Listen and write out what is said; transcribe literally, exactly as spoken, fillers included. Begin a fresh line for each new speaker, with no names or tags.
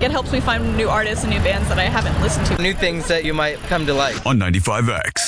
It helps me find new artists and new bands that I haven't listened to.
New things that you might come to like.
On ninety-five X.